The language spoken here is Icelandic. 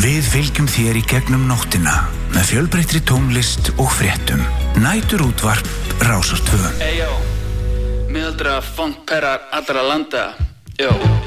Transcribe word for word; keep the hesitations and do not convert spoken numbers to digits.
Við fylgjum þér í gegnum nóttina með fjölbreyttri tónlist og fréttum. Næturútvarp Rásar tvö. Eyjó, miðaldra funkperrar allra landa. Jó.